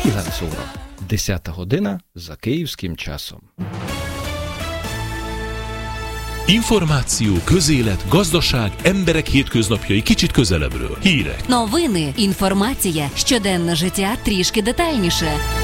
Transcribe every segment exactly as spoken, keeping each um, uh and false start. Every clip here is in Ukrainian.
kilenc óra. dесята година за kиївським часом. Információ, közélet, gazdaság, emberek hétköznapjai kicsit közelebbről. Hírek. Новини, інформація, щоденне життя трішки детальніше.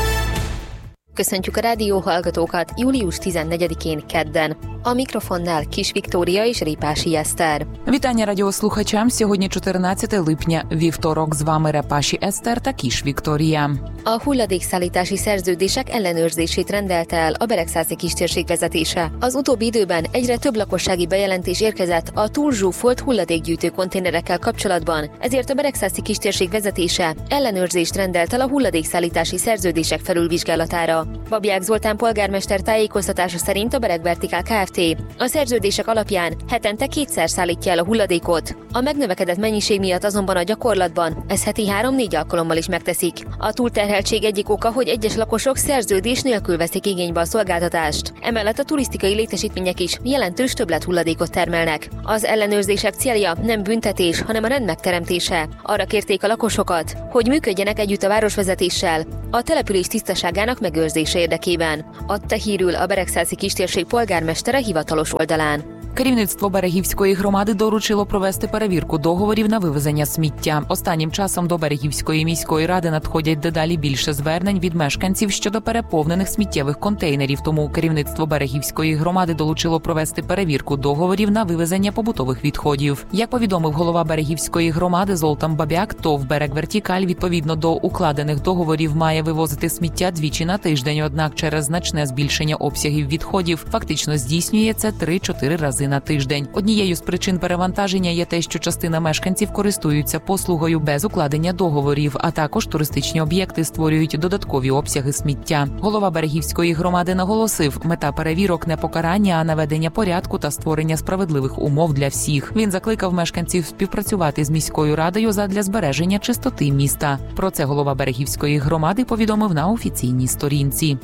Köszöntjük a rádióhallgatókat július tizennegyedikén kedden. A mikrofonnál Kis Viktória és Répási Eszter. Вітання радіослухачам. Сьогодні чотирнадцяте липня, вівторок. З вами Репаші Eszter та Kis Viktória. A hulladékszállítási szerződések ellenőrzését rendelte el a Beregszászi kistérség vezetése. Az utóbbi időben egyre több lakossági bejelentés érkezett a túlzsúfolt hulladékgyűjtő konténerekkel kapcsolatban, ezért a Beregszászi kistérség vezetése ellenőrzést rendelt el a hulladékszállítási szerződések felülvizsgálatára. Babják Zoltán polgármester tájékoztatása szerint a Bereg Vertikál Kft. A szerződések alapján hetente kétszer szállítja el a hulladékot. A megnövekedett mennyiség miatt azonban a gyakorlatban ez heti három-négy alkalommal is megteszik. A túlterheltség egyik oka, hogy egyes lakosok szerződés nélkül veszik igénybe a szolgáltatást. Emellett a turisztikai létesítmények is jelentős többlet hulladékot termelnek. Az ellenőrzések célja nem büntetés, hanem a rend megteremtése. Arra kérték a lakosokat, hogy működjenek együtt a városvezetéssel a település tisztaságának megőrzése érdekében. Adta hírül a Beregszászi kistérség polgármestere hivatalos oldalán. Керівництво Берегівської громади доручило провести перевірку договорів на вивезення сміття. Останнім часом до Берегівської міської ради надходять дедалі більше звернень від мешканців щодо переповнених сміттєвих контейнерів. Тому керівництво Берегівської громади долучило провести перевірку договорів на вивезення побутових відходів. Як повідомив голова Берегівської громади Золтан Бабяк, ТОВ «Берег Вертикаль» відповідно до укладених договорів має вивозити сміття двічі на тиждень, однак через значне збільшення обсягів відходів фактично здійснює це три-чотири рази на тиждень. Однією з причин перевантаження є те, що частина мешканців користуються послугою без укладення договорів, а також туристичні об'єкти створюють додаткові обсяги сміття. Голова Берегівської громади наголосив, мета перевірок не покарання, а наведення порядку та створення справедливих умов для всіх. Він закликав мешканців співпрацювати з міською радою задля збереження чистоти міста. Про це голова Берегівської gромади повідомив на офіційній сторінці.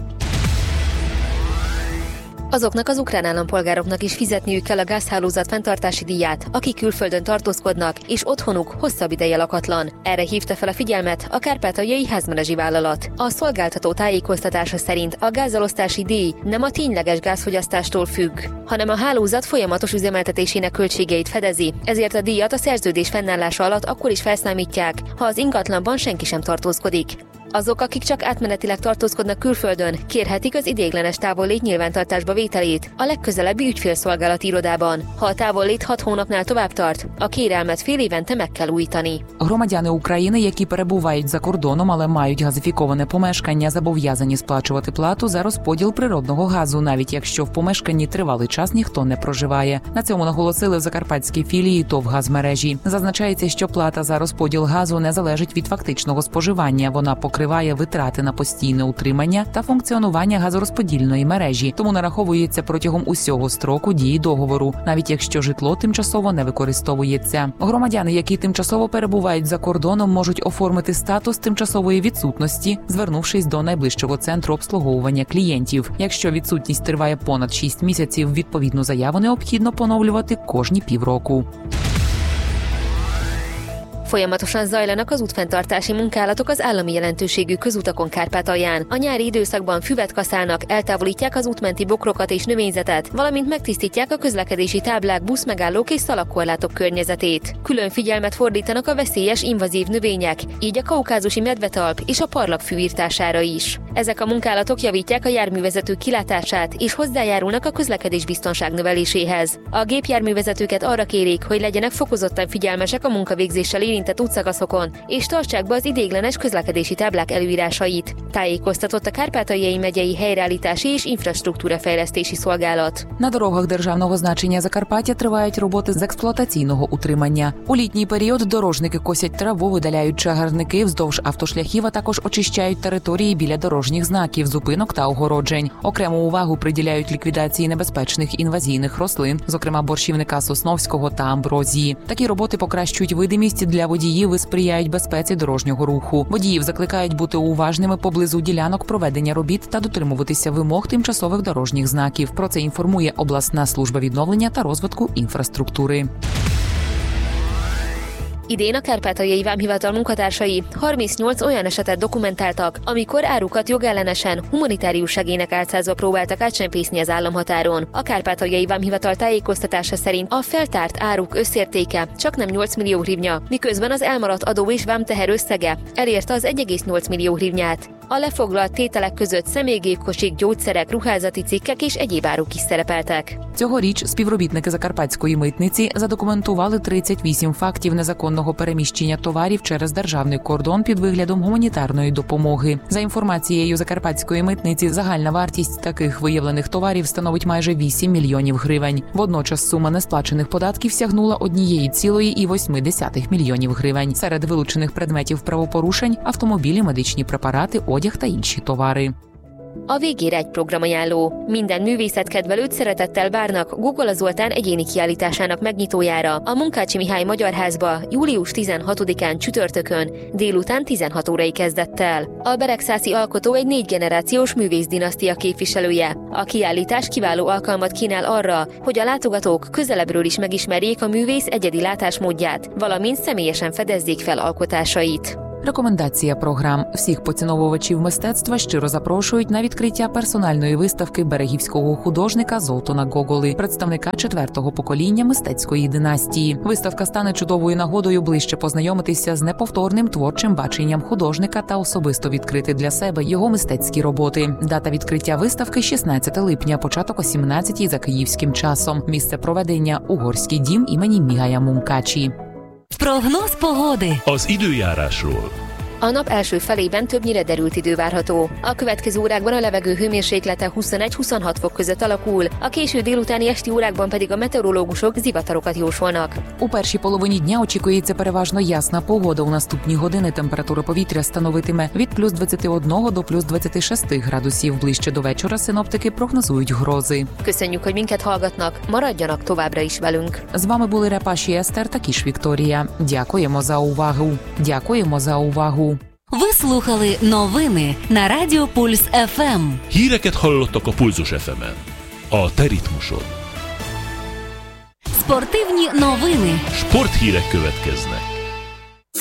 Azoknak az ukrán állampolgároknak is fizetniük kell a gázhálózat fenntartási díját, akik külföldön tartózkodnak, és otthonuk hosszabb ideje lakatlan. Erre hívta fel a figyelmet a kárpátaljai házmerezsi vállalat. A szolgáltató tájékoztatása szerint a gázelosztási díj nem a tényleges gázfogyasztástól függ, hanem a hálózat folyamatos üzemeltetésének költségeit fedezi, ezért a díjat a szerződés fennállása alatt akkor is felszámítják, ha az ingatlanban senki sem tartózkodik. Azok, akik csak átmenetileg tartózkodnak külföldön, kérhetik az ideiglenes távollét nyilvántartásba vételét a legközelebbi ügyfélszolgálati irodában. Ha a távollét hat hónapnál tovább tart, a kérelmet fél évente meg kell újítani. Громадяни України, які перебувають за кордоном, але мають газифіковане помешкання, зобов'язані сплачувати плату за розподіл природного газу, навіть якщо в помешканні тривалий час ніхто не проживає. На цьому наголосили в закарпатській філії ТОВ «Газмережі». Зазначається, що плата за розподіл газу не залежить від фактичного споживання. Вона покриває Покриває витрати на постійне утримання та функціонування газорозподільної мережі, тому нараховується протягом усього строку дії договору, навіть якщо житло тимчасово не використовується. Громадяни, які тимчасово перебувають за кордоном, можуть оформити статус тимчасової відсутності, звернувшись до найближчого центру обслуговування клієнтів. Якщо відсутність триває понад шість місяців, відповідну заяву необхідно поновлювати кожні півроку. Folyamatosan zajlanak az útfenntartási munkálatok az állami jelentőségű közutakon Kárpátalján. A nyári időszakban füvet kaszálnak, eltávolítják az útmenti bokrokat és növényzetet, valamint megtisztítják a közlekedési táblák, buszmegállók és szalagkorlátok környezetét. Külön figyelmet fordítanak a veszélyes invazív növények, így a kaukázusi medvetalp és a parlagfű írtására is. Ezek a munkálatok javítják a járművezetők kilátását és hozzájárulnak a közlekedés biztonság növeléséhez. A gépjárművezetőket arra kérik, hogy legyenek fokozottan figyelmesek a munkavégzéssel érintett útszakaszokon, és tartsák be az ideiglenes közlekedési táblák előírásait. Tájékoztatott a Kárpátaljai megyei helyreállítási és інфраструктурafejlesztési szolgálat. На дорогах державного значення Закарпаття тривають роботи з експлуатаційного утримання. У літній період дорожники косять траву, видаляють чагарники вздовж автошляхів, а також очищають території біля дорожніх знаків, зупинок та огороджень. Окрему увагу приділяють ліквідації небезпечних інвазійних рослин, зокрема борщівника сосновського та амброзії. Такі роботи покращують видимість для водіїв і сприяють безпеці дорожнього руху. Водіїв закликають бути уважними поблизу ділянок проведення робіт та дотримуватися вимог тимчасових дорожніх знаків. Про це інформує обласна служба відновлення та розвитку інфраструктури. Idén a Kárpátaljai Vámhivatal munkatársai harmincnyolc olyan esetet dokumentáltak, amikor árukat jogellenesen humanitárius segélynek álcázva próbáltak átcsempészni az államhatáron. A Kárpátaljai Vámhivatal tájékoztatása szerint a feltárt áruk összértéke csaknem nyolc millió hrivnya, miközben az elmaradt adó és vámteher összege elérte az egy egész nyolc millió hrivnyát. A lefoglalt tételek között személygépkocsik, gyógyszerek, ruházati cikkek és egyéb áruk is szerepeltek. Цьогоріч співробітники Закарпатської митниці задокументували тридцять вісім фактів незаконного переміщення товарів через державний кордон під виглядом гуманітарної допомоги. За інформацією Закарпатської митниці, загальна вартість таких виявлених товарів становить майже вісім мільйонів гривень. Водночас сума несплачених податків сягнула однієї цілої восьми десятих мільйонів гривень. Серед вилучених предметів правопорушень – автомобілі, медичні препарати, одяг та інші tовари. A végére egy programajánló. Minden művészetkedvelőt szeretettel várnak Gogola Zoltán egyéni kiállításának megnyitójára a Munkácsi Mihály Magyar Házba július tizenhatodikán csütörtökön délután tizenhat órai kezdettel. A beregszászi alkotó egy négy generációs művészdinasztia képviselője. A kiállítás kiváló alkalmat kínál arra, hogy a látogatók közelebbről is megismerjék a művész egyedi látásmódját, valamint személyesen fedezzék fel alkotásait. Рекомендація програм. Всіх поціновувачів мистецтва щиро запрошують на відкриття персональної виставки берегівського художника Золтана Гоголи, представника четвертого покоління мистецької династії. Виставка стане чудовою нагодою ближче познайомитися з неповторним творчим баченням художника та особисто відкрити для себе його мистецькі роботи. Дата відкриття виставки – шістнадцяте липня, початок о сімнадцятій за київським часом. Місце проведення – Угорський дім імені Міhály Munkácsy. Прогноз pogody. Az időjárásról. A nap első felében többnyire derült idő várható. A következő órákban a levegő hőmérséklete huszonegy-huszonhat fok között alakul, a késő délutáni esti órákban pedig a meteorológusok zivatarokat jósolnak. У першій половині дня очікується переважно ясна погода. У наступні години температура повітря становитиме від плюс двадцяти одного до плюс двадцяти шести градусів. Ближче до вечора синоптики прогнозують грози. Köszönjük, hogy minket hallgatnak, maradjanak továbbra is velünk. З вами були Репаші Естер та Кіш Вікторія. Дякуємо за увагу. Дякуємо за увагу. Ви слухали новини на Радіо Пульс еф ем. Híreket hallottak a Pulzus еф ем-en. A te ritmusod. Спортивні новини. Sporthírek következnek.